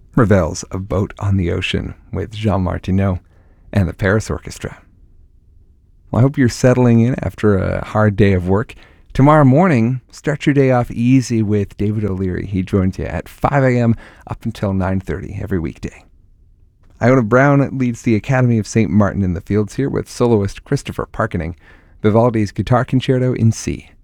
Ravel's A Boat on the Ocean with Jean Martineau and the Paris Orchestra. Well, I hope you're settling in after a hard day of work. Tomorrow morning, start your day off easy with David O'Leary. He joins you at 5 a.m. up until 9:30 every weekday. Iona Brown leads the Academy of St. Martin in the Fields here with soloist Christopher Parkening, Vivaldi's Guitar Concerto in C.